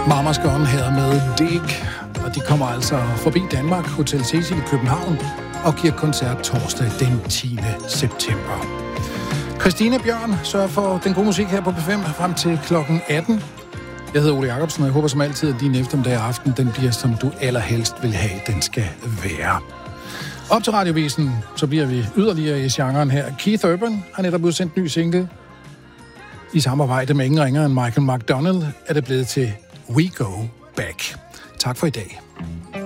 Mamas Gone her med Dick, og de kommer altså forbi Danmark, Hotel Cecil i København, og giver koncert torsdag den 10. september. Christine Bjørn sørger for den gode musik her på P5 frem til klokken 18. Jeg hedder Ole Jacobsen, og jeg håber som altid, at din eftermiddag og aften, den bliver, som du allerhelst vil have, den skal være. Op til radiovisen, så bliver vi yderligere i genren her. Keith Urban har netop udsendt en ny single. I samarbejde med ingen ringere end Michael McDonald er det blevet til We Go Back. Tak for i dag.